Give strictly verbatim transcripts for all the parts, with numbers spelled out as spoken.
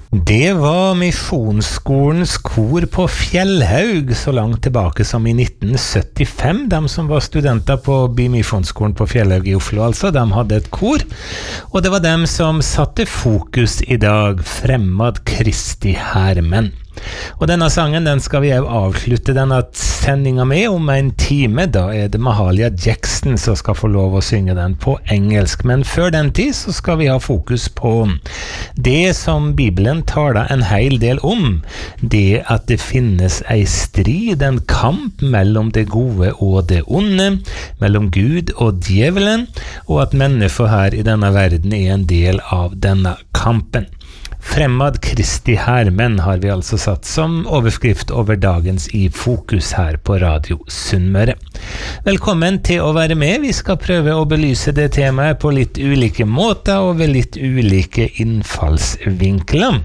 Det var Misjonsskolens kor på Fjellhaug så langt tilbake som i nitten syttifem. De som var studenter på Misjonsskolen på Fjellhaug i Oslo, altså, de hadde et kor. Og det var dem som satte fokus i dag, Fremmad Kristi Hermen. Og denne sangen, den skal vi avslutte denne sendingen med om en time. Da er det Mahalia Jackson som skal få lov å synge den på engelsk. Men før den tid så skal vi ha fokus på det som Bibelen taler en hel del om. Det at det finnes en strid, en kamp mellom det gode og det onde, mellom Gud og djevelen, og at mennesker her i denne verden er en del av denne kampen. Fremmad Kristi Hermen har vi altså satt som overskrift over dagens i fokus her på Radio Sunnmøre. Velkommen til å være med. Vi skal prøve å belyse det temaet på litt ulike måter og ved litt ulike innfallsvinkler.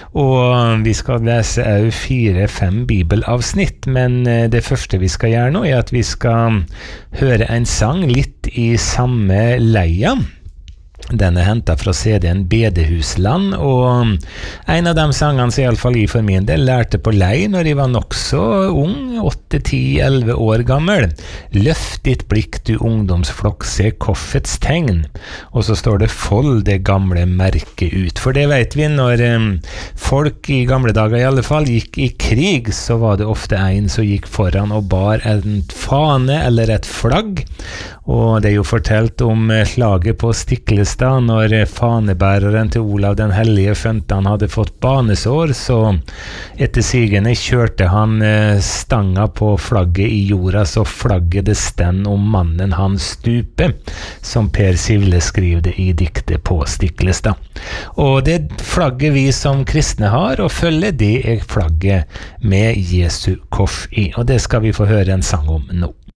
Og vi skal lese også fire-fem bibelavsnitt, men det første vi skal gjøre nå er at vi skal høre en sang litt i samme leia. Den er hentet fra C D-en Bedehusland, og en av de sangene som i alle fall jeg for min del lærte på lei når jeg var nok så ung, åtte, ti, elleve år gammel. Løft ditt blikk, du ungdomsflokk, se korsets tegn. Og så står det fold det gamle merket ut. For det vet vi, når um, folk i gamle dager i alle fall gikk i krig, så var det ofte en som gikk foran og bar en fane eller et flagg. Og det er jo fortalt om slaget på Stiklestad, når fanebæreren til Olav den Hellige skjønte han hadde fått banesår, så etter sigende kjørte han stanga på flagget i jorda, så flagget det stend om mannen han stupe, som Per Sivle skriver det i diktet på Stiklestad. Og det flagget vi som kristne har og følger, det er flagget med Jesu kors i, og det skal vi få høre en sang om nå.